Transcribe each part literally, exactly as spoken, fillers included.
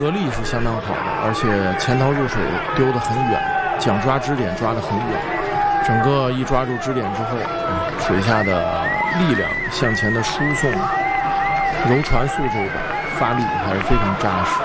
得力是相当好的，而且前头入水丢得很远，桨抓支点抓得很远，整个一抓住支点之后，水下的力量向前的输送，柔船速这一把发力还是非常扎实。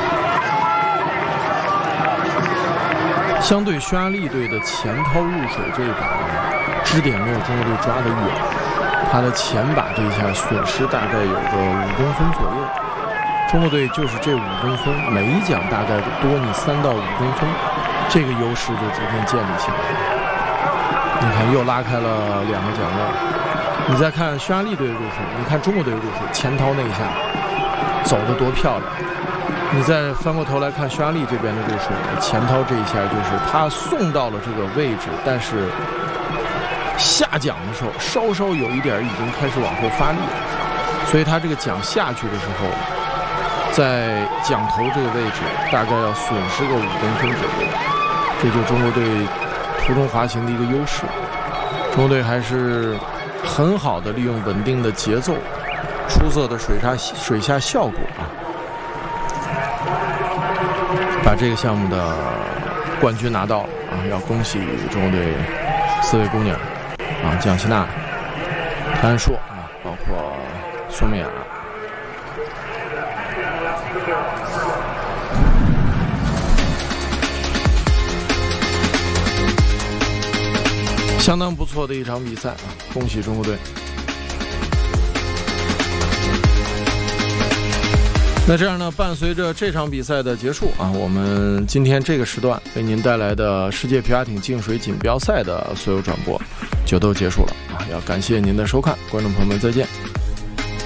相对匈牙利队的前抛入水这一把呢，支点没有中国队抓得远，他的前把这一下损失大概有个五公分左右。中国队就是这五公分，每一桨大概多你三到五公分，这个优势就逐渐建立起来了。你看又拉开了两个桨位，你再看匈牙利队入水，你看中国队入水前掏那一下走得多漂亮。你再翻过头来看匈牙利这边的入水，前掏这一下就是他送到了这个位置，但是下桨的时候稍稍有一点已经开始往后发力了，所以他这个桨下去的时候，在桨头这个位置大概要损失个五公分左右，这就是中国队途中滑行的一个优势。中国队还是很好的利用稳定的节奏，出色的水下水下效果啊，把这个项目的冠军拿到了啊！要恭喜中国队四位姑娘啊，蒋希娜、谭安硕啊，包括孙美雅。相当不错的一场比赛啊！恭喜中国队。那这样呢，伴随着这场比赛的结束啊，我们今天这个时段为您带来的世界皮划艇净水锦标赛的所有转播就都结束了啊！要感谢您的收看，观众朋友们再见。